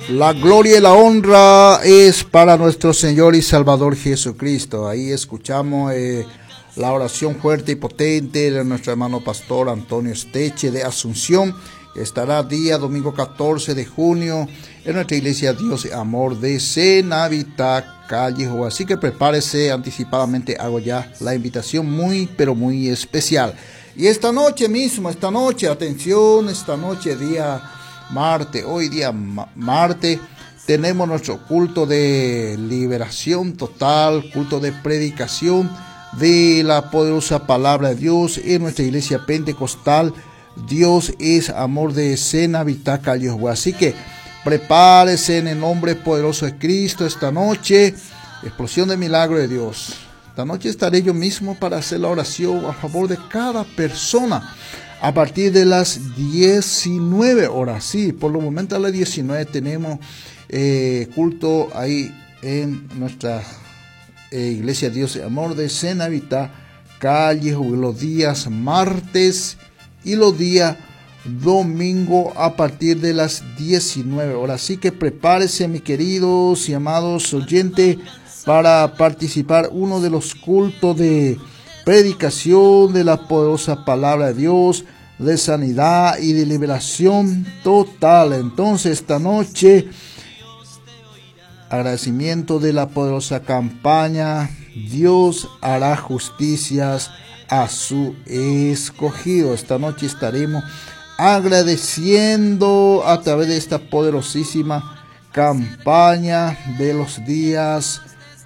La gloria y la honra es para nuestro Señor y Salvador Jesucristo. Ahí escuchamos la oración fuerte y potente de nuestro hermano pastor Antonio Esteche de Asunción. Estará día domingo 14 de junio en nuestra iglesia Dios y Amor de Cenavita, calle Joa. Así que prepárese anticipadamente, hago ya la invitación muy pero muy especial. Y esta noche mismo, atención, esta noche día martes, hoy día martes, tenemos nuestro culto de liberación total, culto de predicación de la poderosa palabra de Dios en nuestra iglesia pentecostal. Dios es Amor de Cenavita, calle Joa. Así que prepárese en el nombre poderoso de Cristo esta noche. Explosión de milagro de Dios. Esta noche estaré yo mismo para hacer la oración a favor de cada persona a partir de las 19 horas. Sí, por lo momentos a las 19 tenemos culto ahí en nuestra iglesia Dios y Amor de Cenavita, calle Joa, los días martes y los días domingo a partir de las 19 horas. Así que prepárese, mis queridos y amados oyentes, para participar uno de los cultos de predicación de la poderosa palabra de Dios, de sanidad y de liberación total. Entonces esta noche, agradecimiento de la poderosa campaña, Dios hará justicias a su escogido. Esta noche estaremos agradeciendo a través de esta poderosísima campaña de los días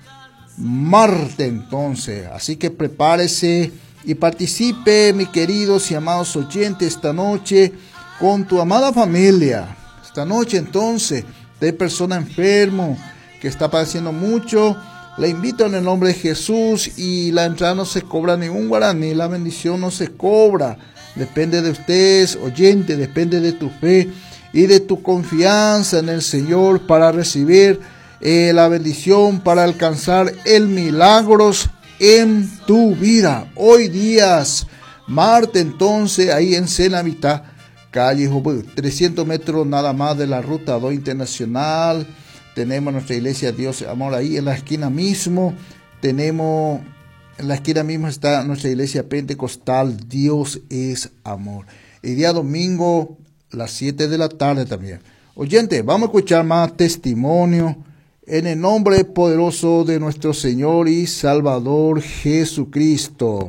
martes. Entonces, así que prepárese y participe, mis queridos y amados oyentes, esta noche con tu amada familia. Esta noche entonces, de persona enfermo que está padeciendo mucho, le invito en el nombre de Jesús, y la entrada no se cobra ningún guaraní, la bendición no se cobra. Depende de ustedes, oyente, depende de tu fe y de tu confianza en el Señor para recibir la bendición, para alcanzar el milagros en tu vida. Hoy días martes, entonces, ahí en Cenavita, calle Joa, 300 metros nada más de la ruta 2 internacional. Tenemos nuestra iglesia Dios Amor ahí en la esquina mismo. En la esquina misma está nuestra iglesia pentecostal Dios es Amor. El día domingo, las 7 de la tarde también. Oyente, vamos a escuchar más testimonio en el nombre poderoso de nuestro Señor y Salvador Jesucristo.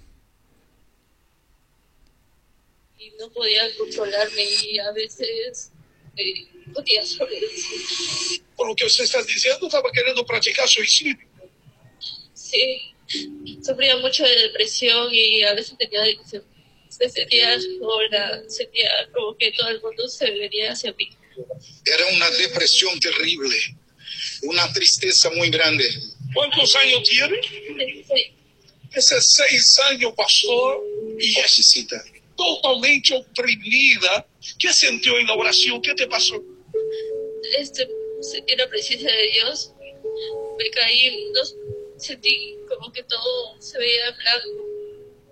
Y no podía controlarme y a veces podía sobrevivir. Por lo que usted está diciendo, estaba queriendo practicar suicidio. Sí, sufría mucho de depresión y a veces se sentía sola, sentía como que todo el mundo se venía hacia mí. Era una depresión terrible, una tristeza muy grande. ¿Cuántos años tiene? 16. Ese 6 años pasó y necesita totalmente oprimida. ¿Qué sintió en la oración? ¿Qué te pasó? Sentí la presencia de Dios, me caí, sentí como que todo se veía blanco,